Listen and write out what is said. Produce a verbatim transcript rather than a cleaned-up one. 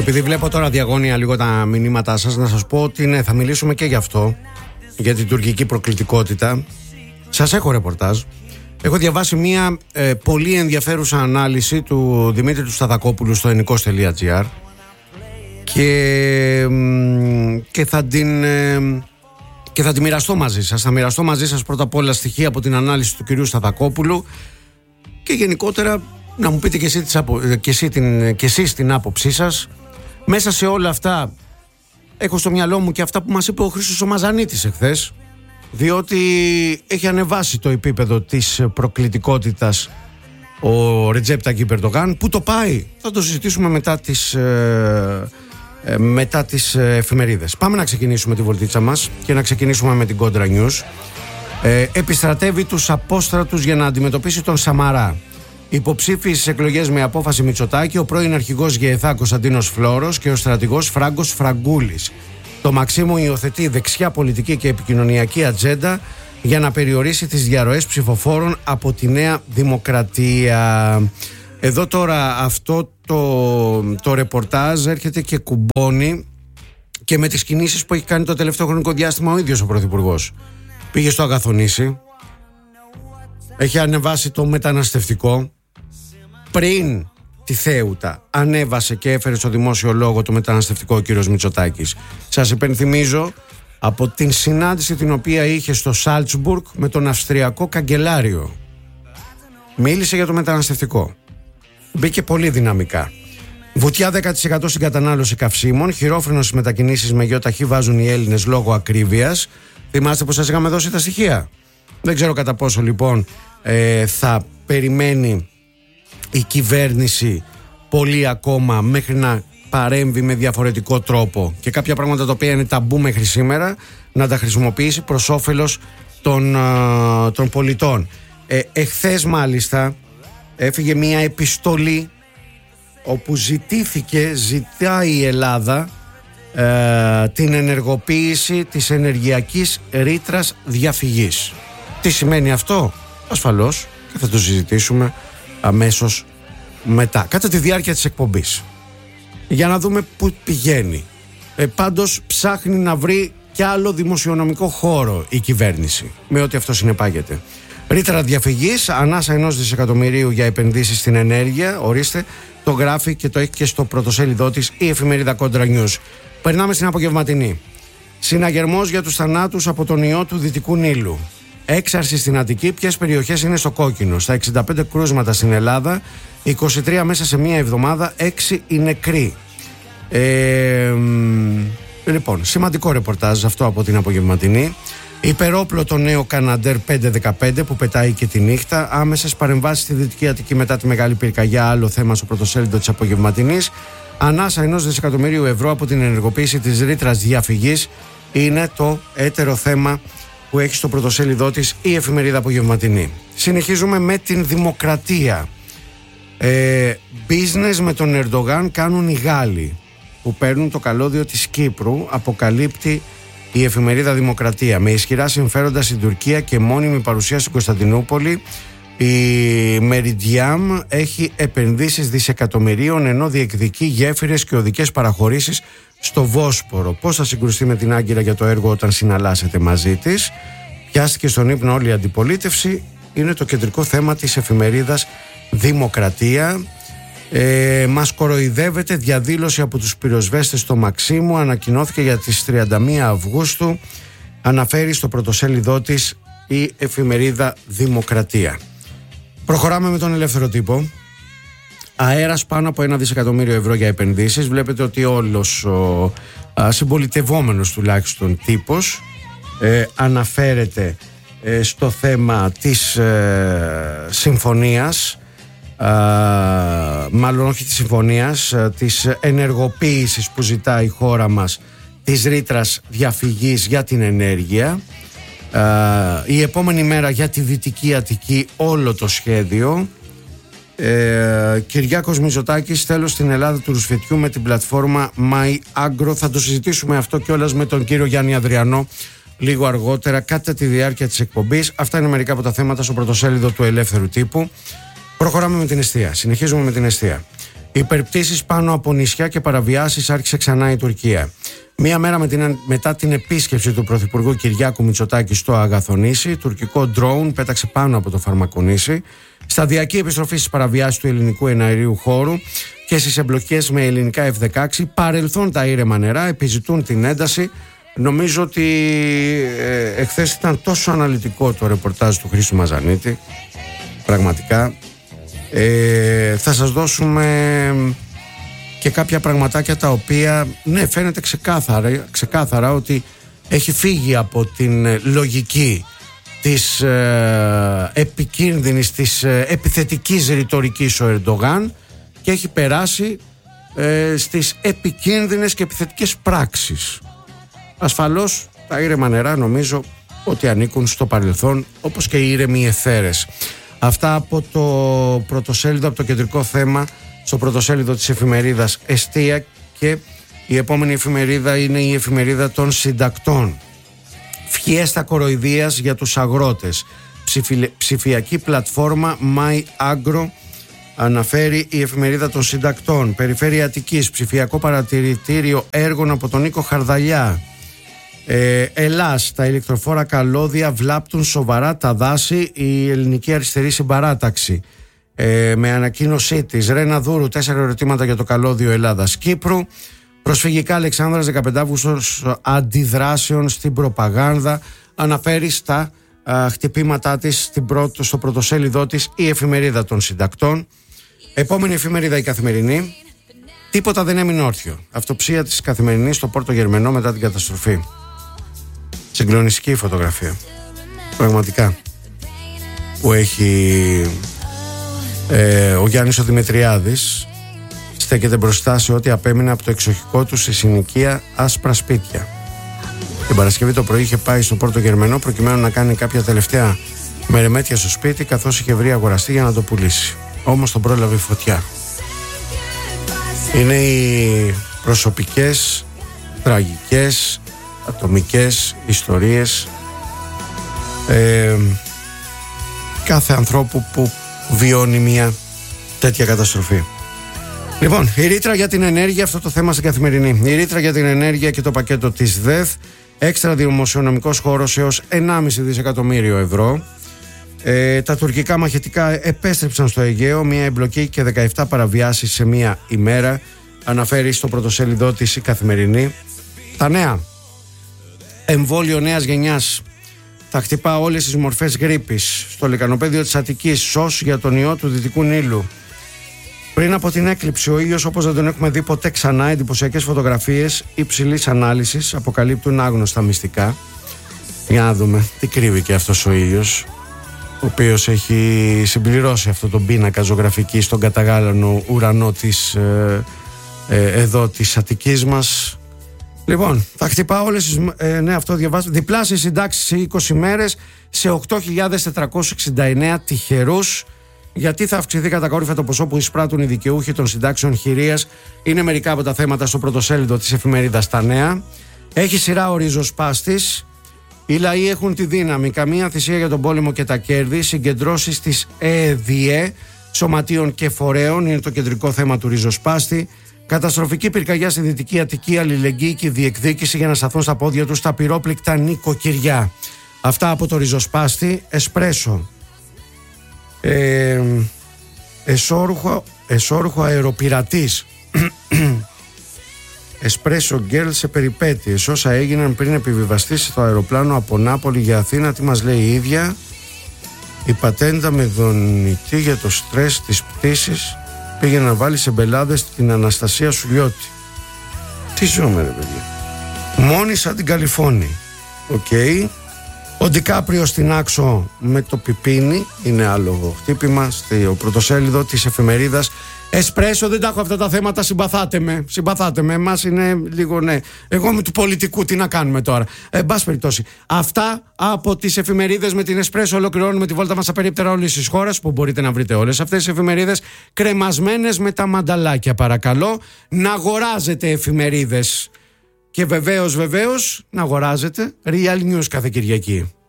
Επειδή βλέπω τώρα διαγώνια λίγο τα μηνύματά σας, να σας πω ότι ναι, θα μιλήσουμε και γι' αυτό, για την τουρκική προκλητικότητα. Σας έχω ρεπορτάζ. Έχω διαβάσει μια ε, πολύ ενδιαφέρουσα ανάλυση του Δημήτρη του Σταθακόπουλου στο ενικός τελεία τζι άρ και, και, θα την, ε, και θα τη μοιραστώ μαζί σας. Θα μοιραστώ μαζί σας πρώτα απ' όλα στοιχεία από την ανάλυση του κυρίου Σταθακόπουλου και γενικότερα να μου πείτε και, εσύ τις απο, και, εσύ την, και εσείς την άποψή σας. Μέσα σε όλα αυτά έχω στο μυαλό μου και αυτά που μας είπε ο Χρήστος ο Μαζανίτης εχθές, διότι έχει ανεβάσει το επίπεδο της προκλητικότητας ο Ρετζέπ Ταγιπ Ερντογάν. Πού το πάει? Θα το συζητήσουμε μετά τις, ε, ε, μετά τις εφημερίδες. Πάμε να ξεκινήσουμε τη βολτίτσα μας και να ξεκινήσουμε με την Κόντρα News. Ε, επιστρατεύει τους απόστρατους για να αντιμετωπίσει τον Σαμαρά. Υποψήφιοι στις εκλογές με απόφαση Μητσοτάκη, ο πρώην αρχηγός ΓΕΘΑ Κωνσταντίνος Φλόρος και ο στρατηγός Φράγκος Φραγκούλης. Το Μαξίμου υιοθετεί δεξιά πολιτική και επικοινωνιακή ατζέντα για να περιορίσει τις διαρροές ψηφοφόρων από τη Νέα Δημοκρατία. Εδώ τώρα αυτό το, το ρεπορτάζ έρχεται και κουμπώνει και με τις κινήσεις που έχει κάνει το τελευταίο χρονικό διάστημα ο ίδιος ο Πρωθυπουργός. Πήγε στο Αγαθονήσι, έχει ανεβάσει το μεταναστευτικό. Πριν τη Θέουτα ανέβασε και έφερε στο δημόσιο λόγο το μεταναστευτικό ο κύριος Μητσοτάκης. Σας υπενθυμίζω από την συνάντηση την οποία είχε στο Σάλτσμπουργκ με τον Αυστριακό καγκελάριο. Μίλησε για το μεταναστευτικό. Μπήκε πολύ δυναμικά. Βουτιά δέκα τοις εκατό στην κατανάλωση καυσίμων. Χειρόφρενο στις μετακινήσεις με γεωταχή βάζουν οι Έλληνες λόγω ακρίβειας. Θυμάστε πως σας είχαμε δώσει τα στοιχεία? Δεν ξέρω κατά πόσο λοιπόν ε, θα περιμένει η κυβέρνηση πολύ ακόμα μέχρι να παρέμβει με διαφορετικό τρόπο και κάποια πράγματα τα οποία είναι ταμπού μέχρι σήμερα να τα χρησιμοποιήσει προς όφελος των, α, των πολιτών. Ε, εχθές μάλιστα έφυγε μια επιστολή όπου ζητήθηκε, ζητάει η Ελλάδα ε, την ενεργοποίηση της ενεργειακής ρήτρας διαφυγής. Τι σημαίνει αυτό? Ασφαλώς και θα το συζητήσουμε αμέσως μετά, κατά τη διάρκεια της εκπομπής, για να δούμε πού πηγαίνει. Ε, πάντως ψάχνει να βρει κι άλλο δημοσιονομικό χώρο η κυβέρνηση, με ό,τι αυτό συνεπάγεται. Ρήτρα διαφυγής, ανάσα ενός δισεκατομμυρίου για επενδύσεις στην ενέργεια, ορίστε, το γράφει και το έχει και στο πρωτοσέλιδό της η εφημερίδα Κόντρα News. Περνάμε στην απογευματινή. Συναγερμός για τους θανάτους από τον ιό του Δυτικού Νείλου. Έξαρση στην Αττική, ποιες περιοχές είναι στο κόκκινο? Στα εξήντα πέντε κρούσματα στην Ελλάδα, είκοσι τρία μέσα σε μία εβδομάδα, έξι οι νεκροί. Ε, λοιπόν, σημαντικό ρεπορτάζ αυτό από την απογευματινή. Υπερόπλο το νέο Καναντέρ πεντακόσια δεκαπέντε που πετάει και τη νύχτα. Άμεσες παρεμβάσεις στη Δυτική Αττική μετά τη μεγάλη πυρκαγιά, άλλο θέμα στο πρωτοσέλιδο της απογευματινής. Ανάσα ενός δισεκατομμυρίου ευρώ από την ενεργοποίηση της ρήτρας διαφυγής είναι το έτερο θέμα που έχει στο πρωτοσέλιδό της η εφημερίδα απογευματινή. Συνεχίζουμε με την Δημοκρατία. Ε, business με τον Ερντογάν κάνουν οι Γάλλοι που παίρνουν το καλώδιο της Κύπρου, αποκαλύπτει η εφημερίδα Δημοκρατία. Με ισχυρά συμφέροντα στην Τουρκία και μόνιμη παρουσία στην Κωνσταντινούπολη, η Meridiam έχει επενδύσεις δισεκατομμυρίων ενώ διεκδικεί γέφυρες και οδικές παραχωρήσεις στο Βόσπορο. Πώς θα συγκρουστεί με την Άγκυρα για το έργο όταν συναλλάσσεται μαζί της? Πιάστηκε στον ύπνο όλη η αντιπολίτευση. Είναι το κεντρικό θέμα της εφημερίδας Δημοκρατία. Ε, μας κοροϊδεύεται, διαδήλωση από τους πυροσβέστες στο Μαξίμου ανακοινώθηκε για τις τριάντα μία Αυγούστου, αναφέρει στο πρωτοσέλιδό της η εφημερίδα Δημοκρατία. Προχωράμε με τον ελεύθερο τύπο. Αέρας πάνω από ένα δισεκατομμύριο ευρώ για επενδύσεις. Βλέπετε ότι όλος ο α, συμπολιτευόμενος τουλάχιστον τύπος ε, αναφέρεται ε, στο θέμα της ε, συμφωνίας, α, μάλλον όχι της συμφωνίας, α, της ενεργοποίησης που ζητάει η χώρα μας της ρήτρας διαφυγής για την ενέργεια. Α, η επόμενη μέρα για τη Δυτική Αττική όλο το σχέδιο. Ε, Κυριάκος Μητσοτάκης, τέλος στην Ελλάδα του ρουσφετιού με την πλατφόρμα MyAgro. Θα το συζητήσουμε αυτό κιόλας με τον κύριο Γιάννη Αδριανό λίγο αργότερα κατά τη διάρκεια της εκπομπής. Αυτά είναι μερικά από τα θέματα στο πρωτοσέλιδο του Ελεύθερου Τύπου. Προχωράμε με την εστία. Συνεχίζουμε με την εστία. Υπερπτήσεις πάνω από νησιά και παραβιάσεις άρχισε ξανά η Τουρκία. Μία μέρα με την, μετά την επίσκεψη του Πρωθυπουργού Κυριάκου Μητσοτάκη στο Αγαθονήσι, τουρκικό ντρόουν πέταξε πάνω από το Φαρμακονήσι. Σταδιακή επιστροφή στις παραβιάσεις του ελληνικού εναερίου χώρου και στις εμπλοκές με ελληνικά εφ δεκαέξι. Παρελθόν τα ήρεμα νερά, επιζητούν την ένταση. Νομίζω ότι ε, εχθές ήταν τόσο αναλυτικό το ρεπορτάζ του Χρήστου Μαζανίτη. Πραγματικά. Ε, θα σας δώσουμε και κάποια πραγματάκια τα οποία, ναι, φαίνεται ξεκάθαρα, ξεκάθαρα ότι έχει φύγει από την λογική της ε, επικίνδυνης, της ε, επιθετικής ρητορικής ο Ερντογάν και έχει περάσει ε, στις επικίνδυνες και επιθετικές πράξεις. Ασφαλώς τα ήρεμα νερά νομίζω ότι ανήκουν στο παρελθόν, όπως και οι ήρεμοι αιθέρες. Αυτά από το πρωτοσέλιδο, από το κεντρικό θέμα, στο πρωτοσέλιδο της εφημερίδας Εστία, και η επόμενη εφημερίδα είναι η εφημερίδα των συντακτών. Φιέστα κοροϊδίας για τους αγρότες. Ψηφι, ψηφιακή πλατφόρμα MyAgro, αναφέρει η εφημερίδα των συντακτών. Περιφέρεια Αττικής, ψηφιακό παρατηρητήριο έργων από τον Νίκο Χαρδαλιά. Ε, Ελλάς, τα ηλεκτροφόρα καλώδια βλάπτουν σοβαρά τα δάση, η ελληνική αριστερή συμπαράταξη. Ε, με ανακοίνωσή της. Ρένα Δούρου, τέσσερα ερωτήματα για το καλώδιο Ελλάδας-Κύπρου. Προσφυγικά Αλεξάνδρας, δεκαπέντε Αυγούστου, αντιδράσεων στην προπαγάνδα. Αναφέρει στα α, χτυπήματά της στην πρώτο, στο πρωτοσέλιδό της η εφημερίδα των συντακτών. Επόμενη εφημερίδα, η Καθημερινή. Τίποτα δεν έμεινε όρθιο. Αυτοψία της Καθημερινής στο Πόρτο Γερμενό μετά την καταστροφή. Συγκλονιστική φωτογραφία. Πραγματικά. Που έχει ε, ο Γιάννης ο Δημητριάδης. Στέκεται μπροστά σε ό,τι απέμεινε από το εξοχικό του στη συνοικία άσπρα σπίτια. Την Παρασκευή το πρωί είχε πάει στο Πόρτο Γερμενό προκειμένου να κάνει κάποια τελευταία μερεμέτια στο σπίτι, καθώς είχε βρει αγοραστή για να το πουλήσει. Όμως τον πρόλαβε η φωτιά. Είναι οι προσωπικές, τραγικές, ατομικές ιστορίες ε, κάθε ανθρώπου που βιώνει μια τέτοια καταστροφή. Λοιπόν, η ρήτρα για την ενέργεια, αυτό το θέμα στην Καθημερινή. Η ρήτρα για την ενέργεια και το πακέτο της ΔΕΘ, έξτρα δημοσιονομικός χώρος έως ενάμιση δισεκατομμύριο ευρώ. Ε, τα τουρκικά μαχητικά επέστρεψαν στο Αιγαίο, μια εμπλοκή και δεκαεπτά παραβιάσεις σε μια ημέρα, αναφέρει στο πρωτοσέλιδό της η Καθημερινή. Τα νέα. Εμβόλιο νέας γενιάς θα χτυπά όλες τις μορφές γρίπης. Στο λεκανοπέδιο της Αττικής, σως για τον ιό του Δυτικού Νείλου. Πριν από την έκλειψη, ο ήλιος όπως δεν τον έχουμε δει ποτέ ξανά. Εντυπωσιακές φωτογραφίες υψηλής ανάλυσης αποκαλύπτουν άγνωστα μυστικά. Για να δούμε τι κρύβει και αυτός ο ήλιος, ο οποίος έχει συμπληρώσει αυτό τον πίνακα ζωγραφική στον καταγάλανο ουρανό της, ε, ε, εδώ της Αττικής μας. Λοιπόν, θα χτυπά όλες τις, ε, ναι, αυτό διαβάζω, διπλάσιες συντάξεις σε είκοσι μέρες σε οκτώ χιλιάδες τετρακόσιους εξήντα εννέα τυχερούς. Γιατί θα αυξηθεί κατακόρυφα το ποσό που εισπράττουν οι δικαιούχοι των συντάξεων χειρίας, είναι μερικά από τα θέματα στο πρωτοσέλιδο της εφημερίδας Τα Νέα. Έχει σειρά ο ριζοσπάστης. Οι λαοί έχουν τη δύναμη. Καμία θυσία για τον πόλεμο και τα κέρδη. Συγκεντρώσεις της ΕΔΙΕ, σωματείων και φορέων, είναι το κεντρικό θέμα του ριζοσπάστη. Καταστροφική πυρκαγιά στη Δυτική Αττική, αλληλεγγύη και διεκδίκηση για να σταθούν στα πόδια τους τα πυρόπληκτα νοικοκυριά. Αυτά από το ριζοσπάστη. Εσπρέσο. Ε, εσώρουχο, εσώρουχο αεροπειρατής. Εσπρέσο γκέρλ σε περιπέτειες. Όσα έγιναν πριν επιβιβαστεί στο αεροπλάνο από Νάπολη για Αθήνα. Τι μας λέει η ίδια? Η πατέντα με δονητή για το στρες της πτήσης πήγε να βάλει σε μπελάδες την Αναστασία Σουλιώτη. Τι ζούμε ρε παιδιά. Μόνη σαν την Καλιφώνη. Οκ. Okay. Ο Ντικάπριο στην Άξο με το πιπίνι, είναι άλλο χτύπημα στο πρωτοσέλιδο της εφημερίδας Εσπρέσο. Δεν τα έχω αυτά τα θέματα, συμπαθάτε με. Συμπαθάτε με, εμάς είναι λίγο, ναι. Εγώ με του πολιτικού, τι να κάνουμε τώρα. Εν πάση περιπτώσει, αυτά από τις εφημερίδες με την Εσπρέσο. Ολοκληρώνουμε τη βόλτα μας στα περίπτερα όλης της χώρας, που μπορείτε να βρείτε όλες αυτές τις εφημερίδες κρεμασμένες με τα μανταλάκια. Παρακαλώ να αγοράζετε εφημερίδες. Και βεβαίως, βεβαίως, να αγοράζετε Real News κάθε Κυριακή.